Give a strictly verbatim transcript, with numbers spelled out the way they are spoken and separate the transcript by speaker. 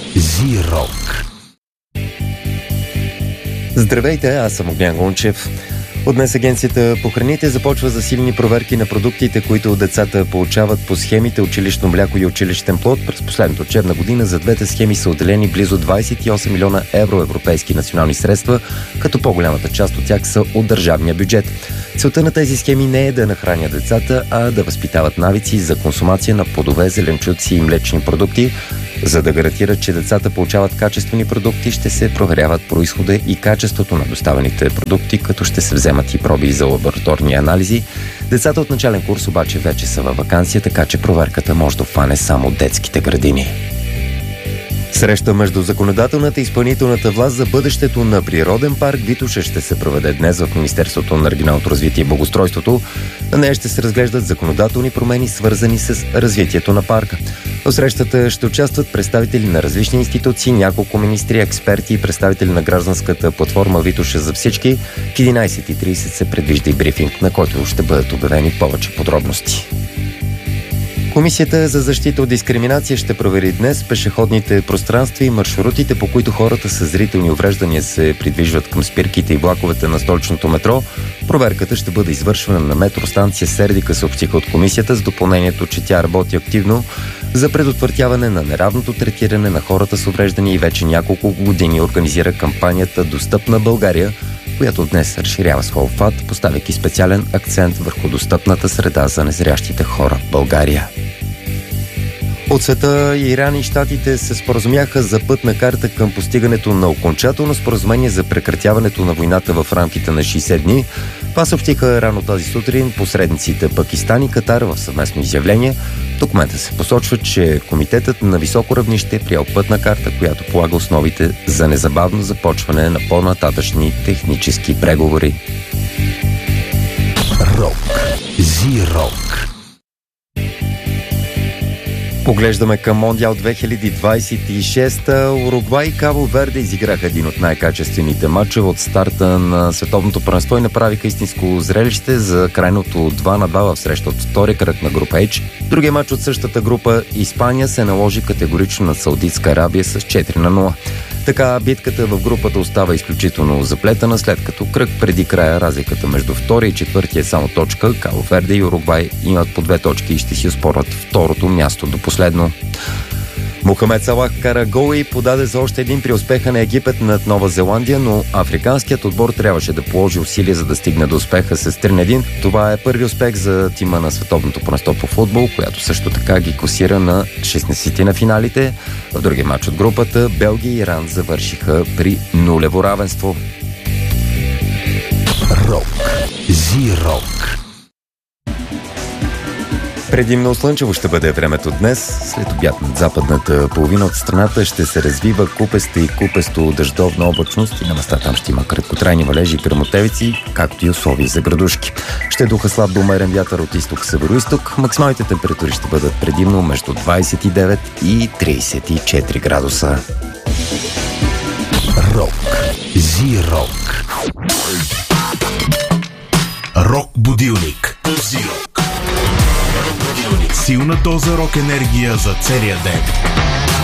Speaker 1: Зирок.
Speaker 2: Здравейте, аз съм Огнян Гончев. От днес Агенцията по храните започва засилени проверки на продуктите, които децата получават по схемите училищно мляко и училищен плод. През последната учебна година за двете схеми са отделени близо двадесет и осем милиона евро европейски национални средства, като по-голямата част от тях са от държавния бюджет. Целта на тези схеми не е да нахранят децата, а да възпитават навици за консумация на плодове, зеленчуци и млечни продукти. За да гарантират, че децата получават качествени продукти, ще се проверяват произхода и качеството на доставените продукти, като ще се вземат и проби за лабораторни анализи. Децата от начален курс обаче вече са във ваканция, така че проверката може да обхване само детските градини. Среща между законодателната и изпълнителната власт за бъдещето на природен парк Витоша ще се проведе днес в Министерството на регионалното развитие и благоустройството. На нея ще се разглеждат законодателни промени, свързани с развитието на парка. В срещата ще участват представители на различни институции, няколко министри, експерти и представители на гражданската платформа Витоша за всички. В единадесет и тридесет се предвижда и брифинг, на който ще бъдат обявени повече подробности. Комисията за защита от дискриминация ще провери днес пешеходните пространства и маршрутите, по които хората с зрителни увреждания се придвижват към спирките и влаковете на столичното метро. Проверката ще бъде извършвана на метростанция Сердика, съобщиха от комисията, с допълнението, че тя работи активно за предотвратяване на неравното третиране на хората с увреждания и вече няколко години организира кампанията "Достъпна България", която днес разширява своя обхват, поставяйки специален акцент върху достъпната среда за незрящите хора в България. От света Иран и Щатите се споразумяха за пътна карта към постигането на окончателно споразумение за прекратяването на войната в рамките на шейсет дни. Това съобщиха рано тази сутрин посредниците Пакистан и Катар в съвместно изявление. В документа се посочва, че комитетът на високо равнище е приел пътна карта, която полага основите за незабавно започване на по-нататъчни технически преговори.
Speaker 1: Рок. Зирок.
Speaker 2: Поглеждаме към Мондиал две хиляди двадесет и шеста. Уругвай и Кабо Верде изиграха един от най-качествените матчове от старта на световното първенство и направиха истинско зрелище за крайното два на два в среща от втори кръг на група H. Другия матч от същата група, Испания, се наложи категорично на Саудитска Арабия с четири на нула. Така битката в групата остава изключително заплетена, след като кръг преди края разликата между втори и четвърти е само точка. Кабо Верде и Уругвай имат по две точки и ще си оспорват второто място до последно. Мохамед Салах кара гол и подаде за още един при успеха на Египет над Нова Зеландия, но африканският отбор трябваше да положи усилия, за да стигне до успеха с три на един. Това е първи успех за тима на световното първенство по футбол, която също така ги класира на шестнадесети на финалите. В другия матч от групата Белгия и Иран завършиха при нулево равенство.
Speaker 1: Рок. Зирок.
Speaker 2: Предимно слънчево ще бъде времето днес. След обяд над западната половина от страната ще се развива купеста и купесто дъждовна облачност и на места там ще има краткотрайни валежи и гръмотевици, както и условия за градушки. Ще духа слаб до умерен вятър от изток-североизток. Максималните температури ще бъдат предимно между двадесет и девет и тридесет и четири градуса.
Speaker 1: Рок. Зирок. Рок будилник. Зирок. Силна доза рок енергия за целия ден.